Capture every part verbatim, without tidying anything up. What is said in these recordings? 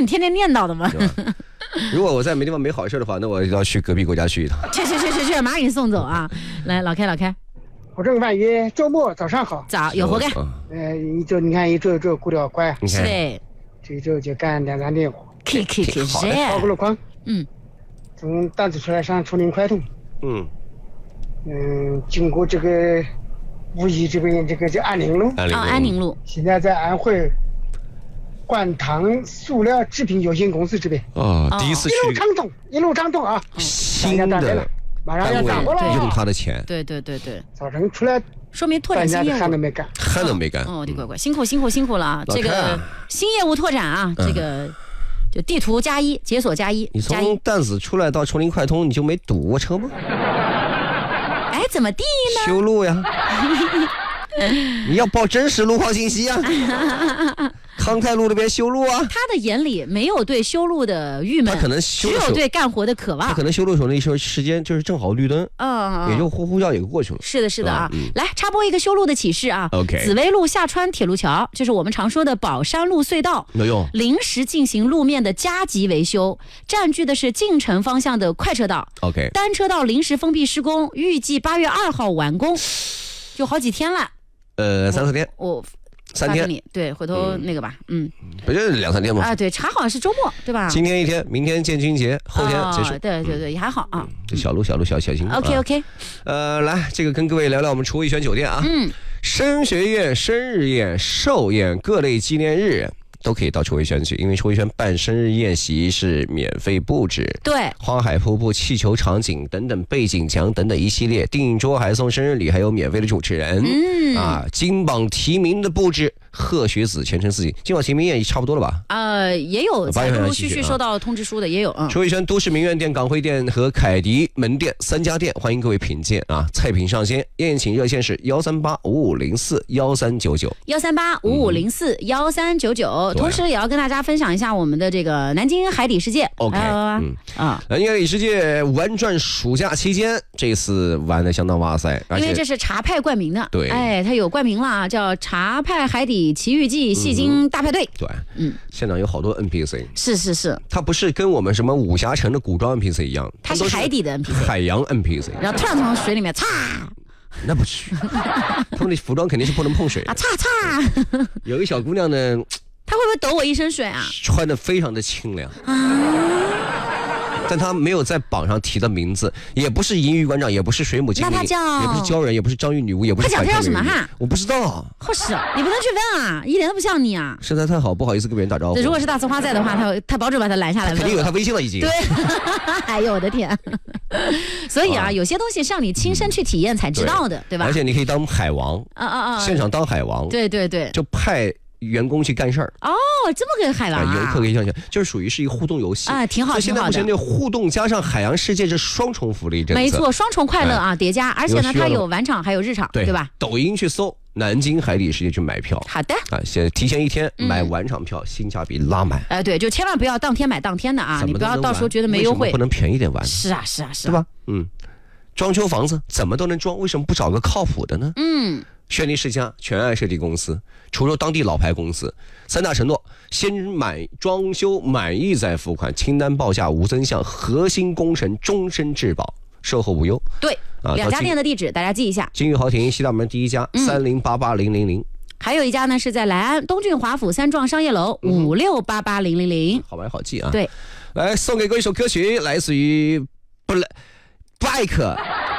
你天天念叨的吗？ 如果我在没地方没好事的话，那我就要去隔壁国家去一趟。 去去去去去，马上给你送走啊！来，老开老开， 我正万一周末早上好， 早有活干。 呃，一周你看一周一周过得快， 是的， 这一周就干两三天活， 可以可以可以，是跑个路况， 嗯， 从担子出来上崇宁快通， 嗯嗯，经过这个无锡这边这个叫安宁路， 哦，安宁路， 现在在安徽灌塘塑料制品有限公司这边。 哦，第一次去。 一路畅通，一路畅通啊！ 新的马上要涨过了， 用他的钱。 对对对对， 早晨出来， 说明拓展新业务。 汗都没干， 汗都没干。 哦，对，乖乖，辛苦辛苦辛苦了啊！这个新业务拓展啊，这个就地图加一，解锁加一。 你从担子出来到崇宁快通，你就没堵过车吗？ 哎，怎么地呢？ 修路呀！你要报真实路况信息啊！康泰路这边修路啊， 他的眼里没有对修路的郁闷， 他可能修只有对干活的渴望。 他可能修路的时候那时候时间就是正好绿灯， 嗯， 也就呼呼叫也过去了。 是的，是的啊。嗯、来插播一个修路的启示啊。 OK， 紫薇路下川铁路桥，就是我们常说的宝山路隧道， 没用， 临时进行路面的加急维修，占据的是进城方向的快车道。 OK， 单车道临时封闭施工，预计八月二号完工，就好几天了。 呃，三四天。 我。 三天， 对，回头那个吧，嗯， 不就是两三天吗？ 啊，对，查好像是周末，对吧？ 今天一天，明天建军节，后天结束。 哦、对对对，也还好啊。 这小路小路小小心。 OK OK， 呃，来，这个跟各位聊聊我们厨艺轩酒店啊。嗯，升学宴、生日宴、寿宴各类纪念日。都可以到楚维轩去，因为楚维轩办生日宴席是免费布置， 对， 花海瀑布、气球场景等等背景墙等等一系列，订桌还送生日礼，还有免费的主持人，嗯啊，金榜题名的布置，贺学子前程似锦，金榜题名也差不多了吧？ 呃，也有陆陆续续收到通知书的，也有。嗯， 楚维轩都市名苑店、港汇店和凯迪门店三家店，欢迎各位品鉴啊！菜品上鲜，宴请热线是幺三八五五零四幺三九九， 幺三八五五零四幺三九九。同时也要跟大家分享一下我们的这个南京海底世界。 OK，嗯啊，南京海底世界玩转暑假期间，这次玩的相当哇塞， 因为这是茶派冠名的。 对， 哎，它有冠名了，叫茶派海底奇遇记戏精大派对。 对，嗯，现场有好多 N P C。 是是是， 它不是跟我们什么武侠城的古装 N P C 一样， 它是海底的 N P C， 海洋 N P C， 然后突然从水里面擦。 那不去，他们的服装肯定是不能碰水的啊！擦擦， 有一小姑娘呢。 他会不会抖我一身水啊？ 穿得非常的清凉啊，但他没有在榜上提的名字，也不是银鱼馆长，也不是水母精灵， 那他叫也不是鲛人，也不是章鱼女巫，也不是。 他讲他叫什么哈？ 我不知道。 好是，你不能去问啊，一点都不像你啊。 身材太好，不好意思跟别人打招呼。 如果是大葱花在的话，他他保准把他拦下来问。 肯定有他微信了已经。 对，哎呦我的天！所以啊，有些东西是让你亲身去体验才知道的，对吧？ 而且你可以当海王啊啊啊！ 现场当海王。 对对对， 就派员工去干事儿。 哦，这么个海王啊！ 游客可以这样想，就是属于是一个互动游戏啊，挺好。 现在目前这互动加上海洋世界这双重福利政策， 没错，双重快乐啊，叠加。而且呢，它有晚场还有日场，对吧？ 抖音去搜南京海底世界去买票。 好的啊，先提前一天买晚场票，性价比拉满。 哎，对，就千万不要当天买当天的啊，你不要到时候觉得没优惠， 不能便宜点玩。 是啊，是啊，是， 对吧？嗯。装修房子怎么都能装，为什么不找个靠谱的呢？嗯，轩尼诗家全爱设计公司，滁州当地老牌公司，三大承诺：先买装修满意再付款，清单报价无增项，核心工程终身质保，售后无忧。 对，啊，两家店的地址大家记一下： 金玉豪庭西大门第一家三零八八零零零， 还有一家呢是在莱安东郡华府三幢商业楼五六八八零零零， 好玩好记啊。 对， 来送给各位一首歌曲，来自于不来。Bike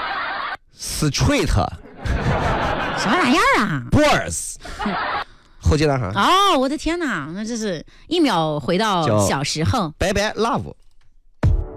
Street 什么玩意儿啊 Boys 后街男孩。 哦，我的天哪，那这是一秒回到小时候。 拜拜 Love